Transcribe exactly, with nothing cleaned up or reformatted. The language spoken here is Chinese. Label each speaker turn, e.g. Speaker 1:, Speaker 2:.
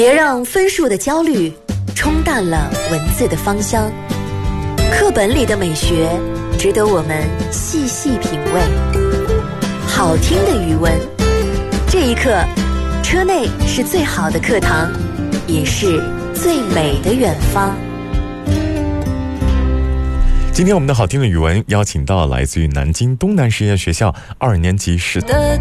Speaker 1: 别让分数的焦虑冲淡了文字的芳香。课本里的美学值得我们细细品味。好听的语文，这一刻，车内是最好的课堂，也是最美的远方。
Speaker 2: 今天我们的好听的语文邀请到来自于南京东南实验学校二年级十
Speaker 1: 的